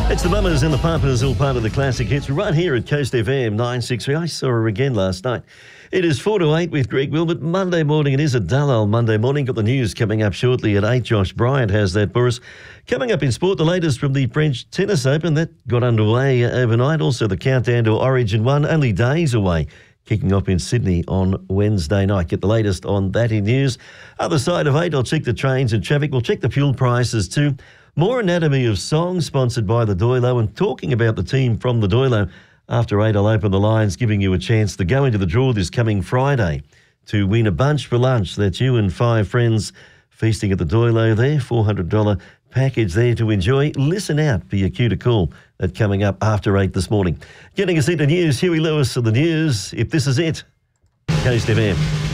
It's the Mamas and the Papas, all part of the classic hits right here at Coast FM 963. I saw her again last night. It is 4 to 8 with Greg Wilmot. Monday morning, it is a dull old Monday morning. Got the news coming up shortly at 8. Josh Bryant has that for us. Coming up in sport, the latest from the French Tennis Open. That got underway overnight. Also the countdown to Origin 1, only days away. Kicking off in Sydney on Wednesday night. Get the latest on that in news. Other side of 8, I'll check the trains and traffic. We'll check the fuel prices too. More Anatomy of Song, sponsored by the Doilo, and talking about the team from the Doilo. After 8, I'll open the lines, giving you a chance to go into the draw this coming Friday to win a bunch for lunch. That's you and 5 friends feasting at the Doilo there. $400 package there to enjoy. Listen out for your cue to call. That coming up after 8 this morning. Getting us into news, Huey Lewis of the news. If this is it, Coast FM.